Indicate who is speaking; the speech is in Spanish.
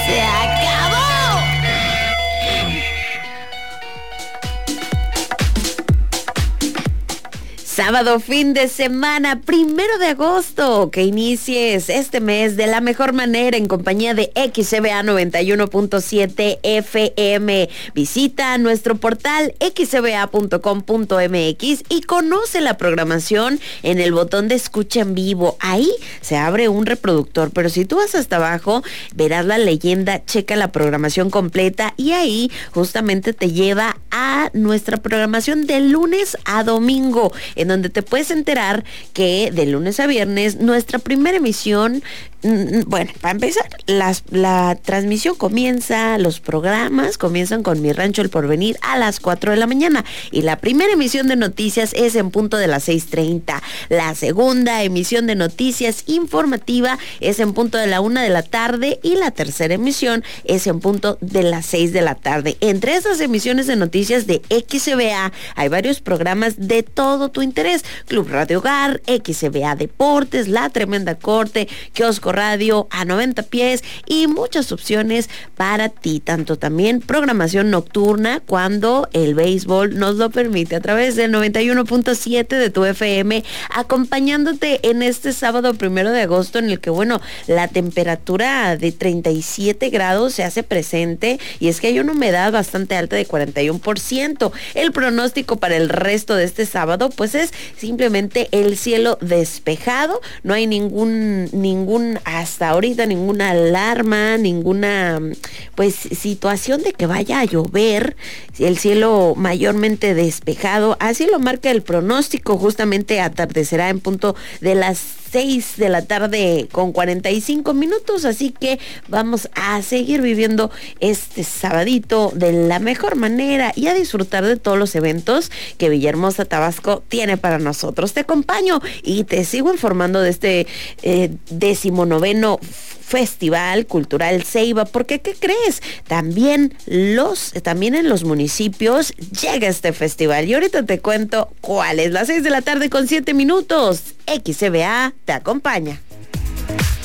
Speaker 1: ¡Se acabó! Sábado, fin de semana, 1 de agosto, que inicies este mes de la mejor manera en compañía de XCBA 91.7 FM. Visita nuestro portal xcba.com.mx y conoce la programación en el botón de escucha en vivo. Ahí se abre un reproductor, pero si tú vas hasta abajo, verás la leyenda, checa la programación completa y ahí justamente te lleva a nuestra programación de lunes a domingo, en donde te puedes enterar que de lunes a viernes nuestra primera emisión, bueno, para empezar, la transmisión comienza, los programas comienzan con Mi Rancho El Porvenir a las 4 de la mañana y la primera emisión de noticias es en punto de las 6:30. La segunda emisión de noticias informativa es en punto de la 1 de la tarde y la tercera emisión es en punto de las 6 de la tarde. Entre esas emisiones de noticias de XCBA hay varios programas de todo tu interés: Club Radio Hogar, XCBA Deportes, La Tremenda Corte, Kiosco Radio, A 90 Pies y muchas opciones para ti, tanto también programación nocturna cuando el béisbol nos lo permite a través del 91.7 de tu FM, acompañándote en este sábado 1 de agosto en el que, bueno, la temperatura de 37 grados se hace presente y es que hay una humedad bastante alta de 41%. El pronóstico para el resto de este sábado pues es simplemente el cielo despejado, no hay ningún hasta ahorita ninguna alarma, ninguna pues situación de que vaya a llover, el cielo mayormente despejado, así lo marca el pronóstico. Justamente atardecerá en punto de las 6 de la tarde con 45 minutos, así que vamos a seguir viviendo este sabadito de la mejor manera y a disfrutar de todos los eventos que Villahermosa, Tabasco tiene para nosotros. Te acompaño y te sigo informando de este 19º Festival Cultural Ceiba, porque ¿qué crees? También en los municipios llega este festival y ahorita te cuento cuál es. Las 6 de la tarde con 7 minutos. XCBA te acompaña.